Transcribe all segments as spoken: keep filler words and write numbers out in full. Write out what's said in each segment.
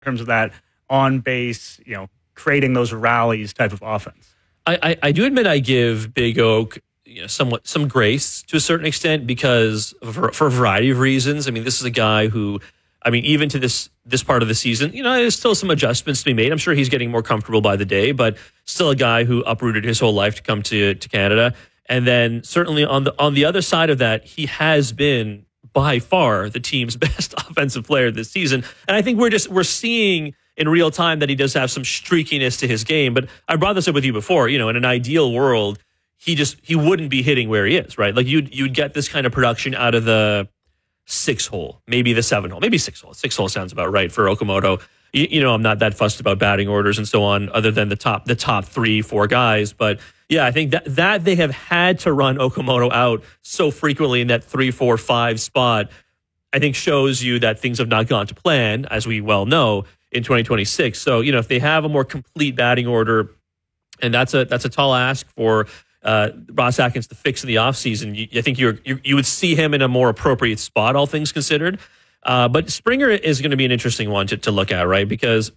terms of that on base, you know, creating those rallies type of offense. I, I, I do admit I give Big Oak, you know, somewhat some grace to a certain extent because for, for a variety of reasons. I mean, this is a guy who, I mean, even to this this part of the season, you know, there's still some adjustments to be made. I'm sure he's getting more comfortable by the day, but still a guy who uprooted his whole life to come to to Canada. And then certainly on the on the other side of that, he has been by far the team's best offensive player this season. And I think we're just we're seeing in real time that he does have some streakiness to his game. But I brought this up with you before. You know, in an ideal world, he just he wouldn't be hitting where he is, right? Like you'd you'd get this kind of production out of the six hole, maybe the seven hole, maybe six hole. Six hole sounds about right for Okamoto. You, you know, I'm not that fussed about batting orders and so on, other than the top the top three, four guys. But yeah, I think that that they have had to run Okamoto out so frequently in that three, four, five spot, I think shows you that things have not gone to plan, as we well know, in twenty twenty-six. So, you know, if they have a more complete batting order, and that's a that's a tall ask for uh, Ross Atkins to fix in the offseason, you, I think you're, you you would see him in a more appropriate spot, all things considered. Uh, but Springer is going to be an interesting one to, to look at, right? Because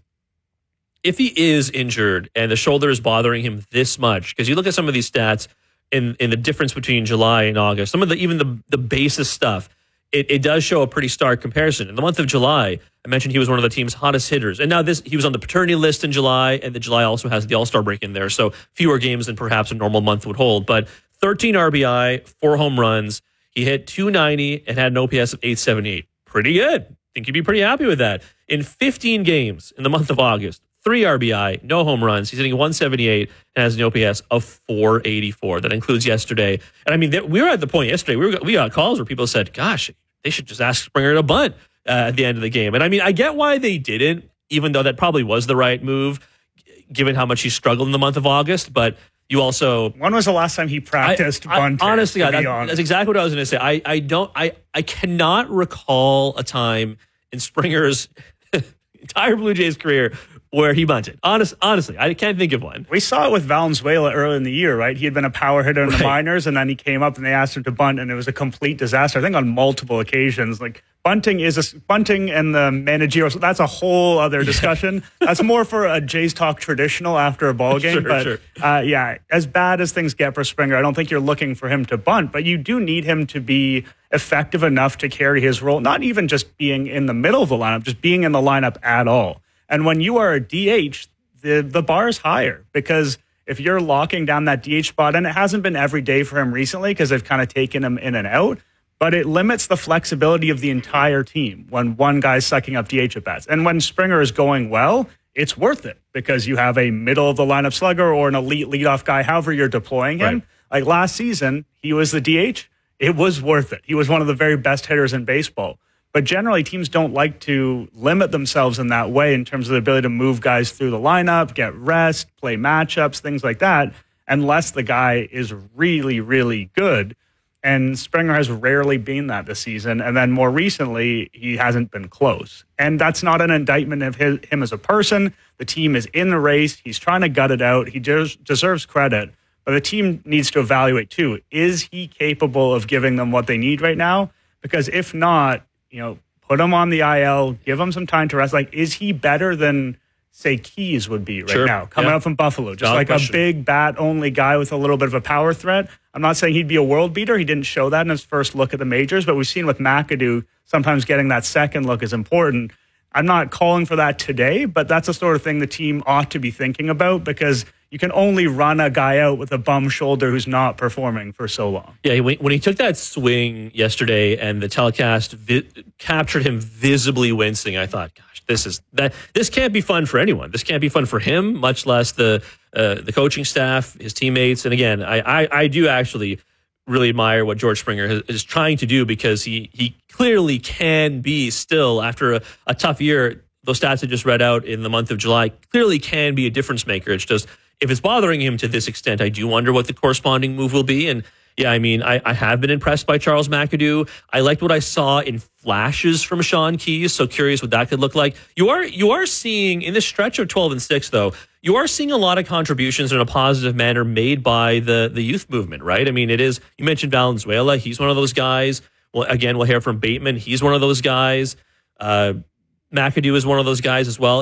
if he is injured and the shoulder is bothering him this much, because you look at some of these stats in, in the difference between July and August, some of the even the, the basis stuff, it, it does show a pretty stark comparison. In the month of July, I mentioned he was one of the team's hottest hitters. And now this he was on the paternity list in July, and the July also has the All-Star break in there, so fewer games than perhaps a normal month would hold. But thirteen R B I, four home runs. He hit two ninety and had an O P S of eight seventy-eight. Pretty good. I think you'd be pretty happy with that. In fifteen games in the month of August, three R B I, no home runs. He's hitting one seventy-eight and has an O P S of four eighty-four. That includes yesterday. And I mean, we were at the point yesterday, we were we got calls where people said, gosh, they should just ask Springer to bunt uh, at the end of the game. And I mean, I get why they didn't, even though that probably was the right move, given how much he struggled in the month of August. But you also... When was the last time he practiced I, I, bunting? Honestly, that, that's exactly what I was going to say. I, I don't... I, I cannot recall a time in Springer's entire Blue Jays career where he bunted. Honest, honestly, I can't think of one. We saw it with Valenzuela early in the year, right? He had been a power hitter in the right. minors, and then he came up and they asked him to bunt, and it was a complete disaster. I think on multiple occasions. Like bunting is a, bunting and the managerial. So that's a whole other discussion. Yeah. That's more for a Jays Talk traditional after a ball game. Sure, but sure. Uh, yeah, as bad as things get for Springer, I don't think you're looking for him to bunt, but you do need him to be effective enough to carry his role. Not even just being in the middle of the lineup, just being in the lineup at all. And when you are a D H, the the bar is higher, because if you're locking down that D H spot, and it hasn't been every day for him recently because they've kind of taken him in and out, but it limits the flexibility of the entire team when one guy's sucking up D H at bats. And when Springer is going well, it's worth it because you have a middle of the lineup slugger or an elite leadoff guy, however you're deploying him. Right. Like last season, he was the D H. It was worth it. He was one of the very best hitters in baseball. But generally, teams don't like to limit themselves in that way in terms of the ability to move guys through the lineup, get rest, play matchups, things like that, unless the guy is really, really good. And Springer has rarely been that this season. And then more recently, he hasn't been close. And that's not an indictment of his, him as a person. The team is in the race. He's trying to gut it out. He des- deserves credit. But the team needs to evaluate, too. Is he capable of giving them what they need right now? Because if not, you know, put him on the I L, give him some time to rest. Like, is he better than, say, Keys would be right sure. now, coming yeah. out from Buffalo? Just Valid like question. a big bat-only guy with a little bit of a power threat. I'm not saying he'd be a world beater. He didn't show that in his first look at the majors, but we've seen with McAdoo, sometimes getting that second look is important. I'm not calling for that today, but that's the sort of thing the team ought to be thinking about, because you can only run a guy out with a bum shoulder who's not performing for so long. Yeah, when he took that swing yesterday and the telecast vi- captured him visibly wincing, I thought, gosh, this is that. This can't be fun for anyone. This can't be fun for him, much less the uh, the coaching staff, his teammates. And again, I, I, I do actually really admire what George Springer is, is trying to do, because he he clearly can be still, after a, a tough year, those stats I just read out in the month of July, clearly can be a difference maker. It's just, if it's bothering him to this extent, I do wonder what the corresponding move will be. And yeah, I mean, I, I have been impressed by Charles McAdoo. I liked what I saw in flashes from Sean Keys, so curious what that could look like. You are you are seeing, in this stretch of twelve and six, though, you are seeing a lot of contributions in a positive manner made by the, the youth movement, right? I mean, it is, you mentioned Valenzuela. He's one of those guys. Well, again, we'll hear from Bateman. He's one of those guys. Uh, McAdoo is one of those guys as well.